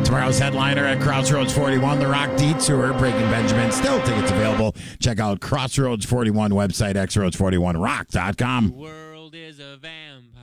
Tomorrow's headliner at Crossroads 41, The Rock Detour, Breaking Benjamin. Still tickets available. Check out Crossroads 41 website, xroads41rock.com. The world is a vampire.